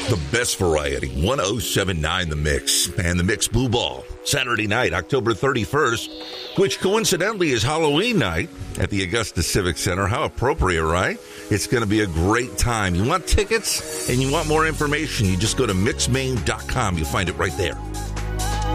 The best variety, 1079 The Mix, and The Mix Blue Ball. Saturday night, October 31st, which coincidentally is Halloween night at the Augusta Civic Center. How appropriate, right? It's going to be a great time. You want tickets and you want more information, you just go to mixmaine.com. You'll find it right there.